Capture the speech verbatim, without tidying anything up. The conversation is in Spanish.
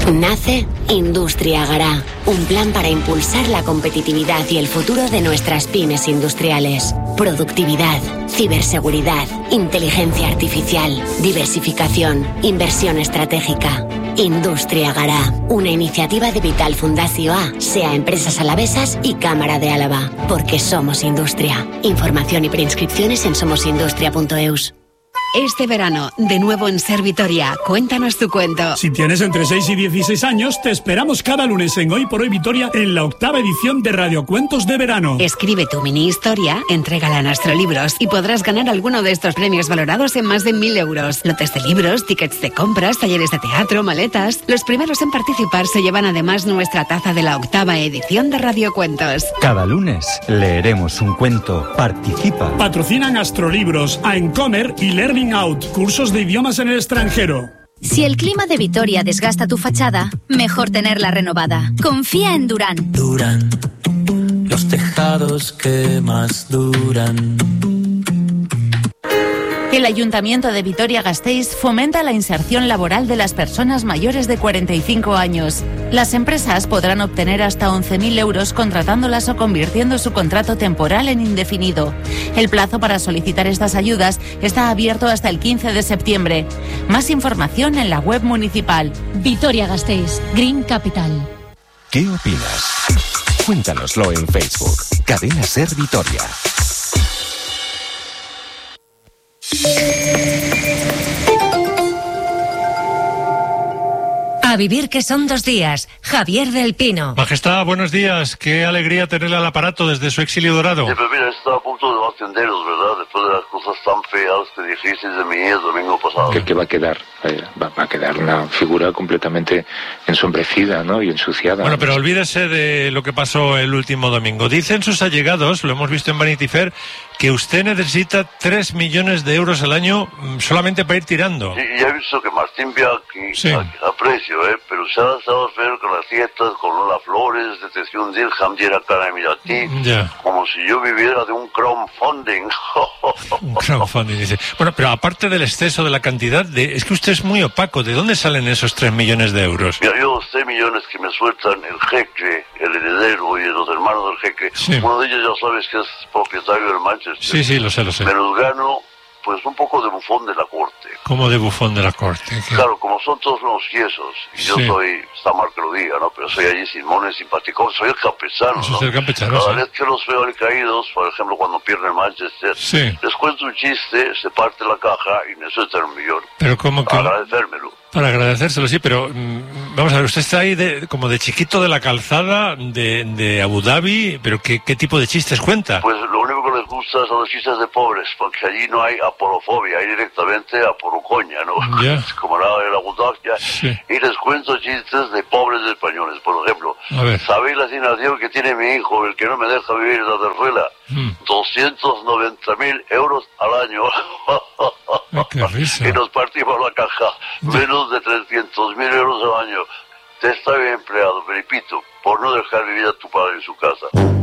Nace Industria Gará, un plan para impulsar la competitividad y el futuro de nuestras pymes industriales. Productividad, ciberseguridad, inteligencia artificial, diversificación, inversión estratégica. Industria Gará, una iniciativa de Vital Fundación A, SEA Empresas Alavesas y Cámara de Álava, porque somos industria. Información y preinscripciones en somosindustria punto eus. Este verano, de nuevo en Ser Vitoria, cuéntanos tu cuento. Si tienes entre seis y dieciséis años, te esperamos cada lunes en Hoy por Hoy Vitoria en la octava edición de Radiocuentos de Verano. Escribe tu mini historia, entrégala a Nastrolibros y podrás ganar alguno de estos premios valorados en más de mil euros. Lotes de libros, tickets de compras, talleres de teatro, maletas. Los primeros en participar se llevan además nuestra taza de la octava edición de Radiocuentos. Cada lunes leeremos un cuento. Participa. Patrocinan Astrolibros, Aencomer y Learning Out, cursos de idiomas en el extranjero. Si el clima de Vitoria desgasta tu fachada, mejor tenerla renovada. Confía en Durán. Durán, los tejados que más duran. El Ayuntamiento de Vitoria-Gasteiz fomenta la inserción laboral de las personas mayores de cuarenta y cinco años. Las empresas podrán obtener hasta once mil euros contratándolas o convirtiendo su contrato temporal en indefinido. El plazo para solicitar estas ayudas está abierto hasta el quince de septiembre. Más información en la web municipal. Vitoria-Gasteiz, Green Capital. ¿Qué opinas? Cuéntanoslo en Facebook. Cadena Ser Vitoria. A vivir que son dos días. Javier del Pino. Majestad, buenos días. Qué alegría tenerle al aparato desde su exilio dorado. Sí, pero mira, está a punto de atenderos, ¿verdad? Después de las cosas tan feas que dijiste de mí el domingo pasado. Que, que va a quedar, eh, va, va a quedar una figura completamente ensombrecida, ¿no? Y ensuciada. Bueno, pero olvídese de lo que pasó el último domingo. Dicen sus allegados, lo hemos visto en Vanity Fair, que usted necesita tres millones de euros al año solamente para ir tirando. Sí, ya he visto que Martín Bianchi, sí. aprecio, ¿eh? Pero se ha estado a ver con las fiestas, con las flores, detección de Dirham, Yera Cara Emirati, ya. Como si yo viviera de un crowdfunding. Un crowdfunding, dice. Bueno, pero aparte del exceso de la cantidad, de, es que usted es muy opaco. ¿De dónde salen esos tres millones de euros? Mira, yo los tres millones que me sueltan el jeque, el heredero y los hermanos del jeque, sí. Uno de ellos ya sabes que es propietario del Manchester. Sí, sí, lo sé, lo sé. Me los gano, pues un poco de bufón de la corte. ¿Cómo de bufón de la corte? ¿Qué? Claro, como son todos unos yesos, y yo sí. soy, está mal que lo diga, ¿no? Pero soy allí Simón, simpático, soy el campesano, Eso ¿no? es el campechano, Cada sí. vez que los veo caídos, por ejemplo, cuando pierden Manchester, sí. les cuento un chiste, se parte la caja y me sueltan un millón. Pero ¿cómo que...? Para agradecérmelo. Para agradecérselo, sí, pero mmm, vamos a ver, usted está ahí de, como de chiquito de la calzada de, de Abu Dhabi, pero ¿qué, ¿qué tipo de chistes cuenta? Pues lo único que les gusta son los chistes de pobres, porque allí no hay aporofobia, hay directamente aporocoña, ¿no? Ya. Como la de la Abu Dhabi, sí. Y les cuento chistes de pobres españoles, por ejemplo. ¿Sabéis la asignación que tiene mi hijo, el que no me deja vivir en la terzuela? Mm. doscientos noventa mil euros al año. Ay, qué risa. Y nos partimos la caja. Ya. Menos de trescientos mil euros al año. Te está bien empleado, Felipito, por no dejar vivir a tu padre en su casa.